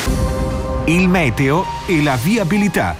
Il meteo e la viabilità.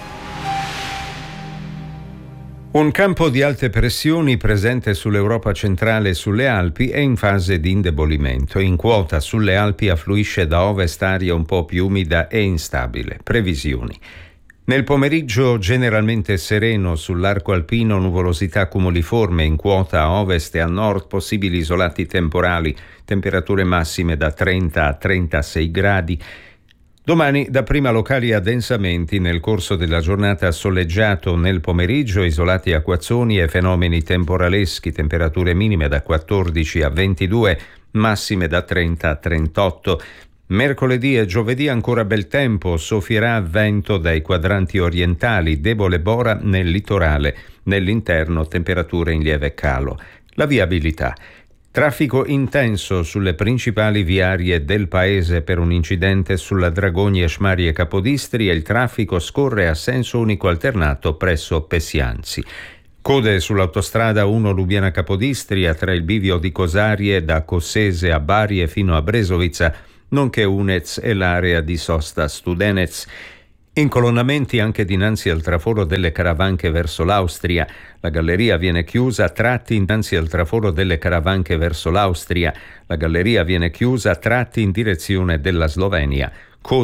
Un campo di alte pressioni presente sull'Europa centrale e sulle Alpi è in fase di indebolimento. In quota sulle Alpi affluisce da ovest aria un po' più umida e instabile. Previsioni. Nel pomeriggio generalmente sereno sull'arco alpino, nuvolosità cumuliforme in quota a ovest e a nord, possibili isolati temporali, temperature massime da 30 a 36 gradi. Domani dapprima locali addensamenti, nel corso della giornata soleggiato nel pomeriggio, isolati acquazzoni e fenomeni temporaleschi, temperature minime da 14 a 22, massime da 30 a 38. Mercoledì e giovedì ancora bel tempo, soffierà vento dai quadranti orientali, debole bora nel litorale, nell'interno temperature in lieve calo. La viabilità. Traffico intenso sulle principali viarie del paese per un incidente sulla Dragogni Scmari e Capodistri e il traffico scorre a senso unico alternato presso Pessianzi. Code sull'autostrada 1 Lubiana Capodistria tra il bivio di Cosarie da Cossese a Bari e fino a Bresovica, nonché Unez e l'area di sosta Studenez. Incolonnamenti anche dinanzi al traforo delle Caravanche verso l'Austria. La galleria viene chiusa a tratti innanzi al traforo delle Caravanche verso l'Austria. La galleria viene chiusa a tratti in direzione della Slovenia.